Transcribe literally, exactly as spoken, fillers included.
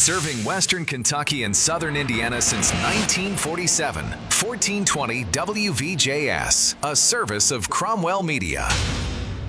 Serving Western Kentucky and Southern Indiana since nineteen forty-seven. fourteen twenty W V J S, a service of Cromwell Media.